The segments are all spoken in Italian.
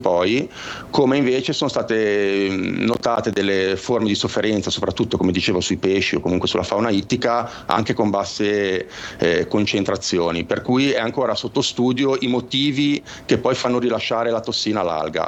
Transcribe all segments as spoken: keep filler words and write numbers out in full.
poi, come invece sono state notate delle forme di sofferenza, soprattutto come dicevo sui pesci o comunque sulla fauna ittica, anche con basse eh, concentrazioni, per cui è ancora sotto studio i motivi che poi fanno rilasciare la tossina all'alga.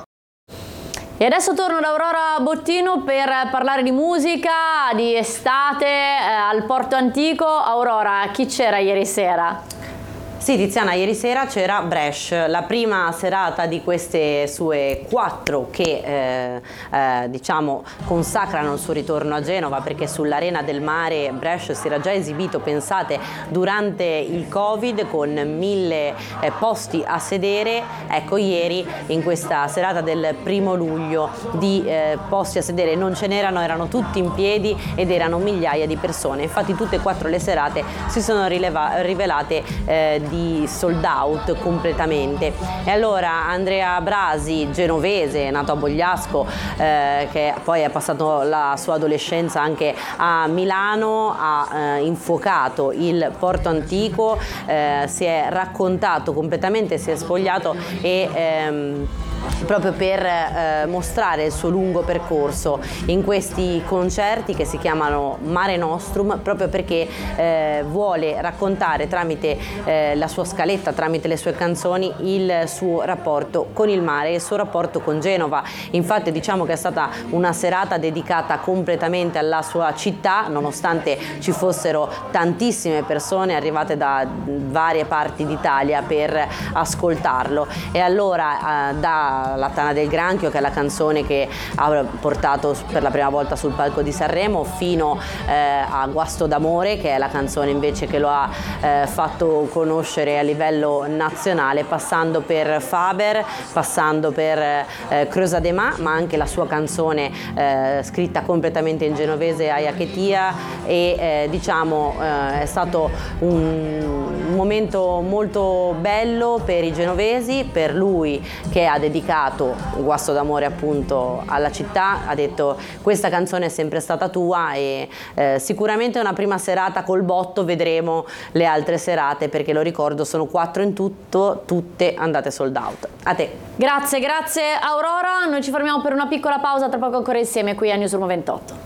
E adesso torno da Aurora Bottino per parlare di musica, di estate eh, al Porto Antico. Aurora, chi c'era ieri sera? Sì, Tiziana, ieri sera c'era Bresh, la prima serata di queste sue quattro che eh, eh, diciamo consacrano il suo ritorno a Genova, perché sull'Arena del Mare Bresh si era già esibito, pensate, durante il Covid con mille eh, posti a sedere. Ecco, ieri in questa serata del primo luglio di eh, posti a sedere non ce n'erano, erano tutti in piedi ed erano migliaia di persone. Infatti tutte e quattro le serate si sono rileva- rivelate eh, di sold out completamente. E allora Andrea Brasi, genovese, nato a Bogliasco, eh, che poi è passato la sua adolescenza anche a Milano, ha eh, infuocato il Porto Antico, eh, si è raccontato completamente, si è spogliato e ehm, proprio per eh, mostrare il suo lungo percorso in questi concerti che si chiamano Mare Nostrum, proprio perché eh, vuole raccontare tramite eh, la sua scaletta, tramite le sue canzoni, il suo rapporto con il mare e il suo rapporto con Genova. Infatti diciamo che è stata una serata dedicata completamente alla sua città, nonostante ci fossero tantissime persone arrivate da varie parti d'Italia per ascoltarlo. E allora eh, da La Tana del Granchio, che è la canzone che ha portato per la prima volta sul palco di Sanremo, fino eh, a Guasto d'amore, che è la canzone invece che lo ha eh, fatto conoscere a livello nazionale, passando per Faber, passando per eh, Creusa de Ma, ma anche la sua canzone eh, scritta completamente in genovese, Ayachetia, e eh, diciamo eh, è stato un momento molto bello per i genovesi, per lui che ha dedicato Guasto d'amore appunto alla città. Ha detto: questa canzone è sempre stata tua, e eh, sicuramente una prima serata col botto, vedremo le altre serate, perché lo ricordo sono quattro in tutto, tutte andate sold out. A te. Grazie, grazie Aurora, noi ci fermiamo per una piccola pausa, tra poco ancora insieme qui a Newsroom ventotto.